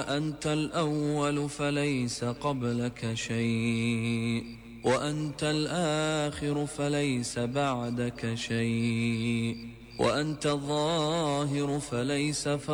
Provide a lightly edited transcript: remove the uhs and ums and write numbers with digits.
أنت الأول فليس قبلك شيء، وأنت الآخر فليس بعدك شيء، وأنت الظاهر فليس